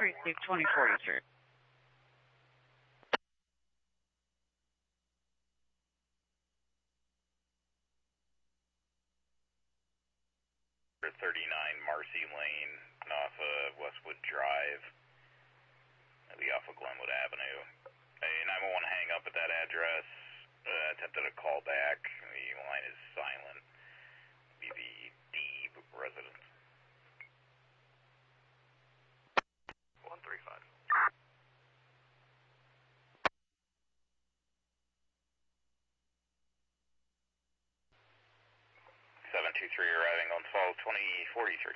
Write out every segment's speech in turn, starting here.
Precinct 2043. For 39 Marcy Lane off of Westwood Drive. That'll be off of Glenwood Avenue. A 911 hang up at that address. Attempted a call back. The line is silent. Be the Deeb residence. 135. 723 arriving on 12-2043.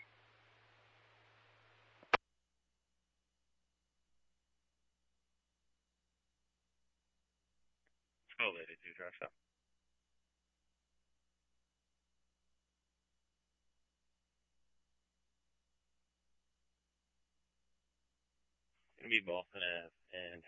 Oh, lady, do drive up. Gonna be Boston Ave and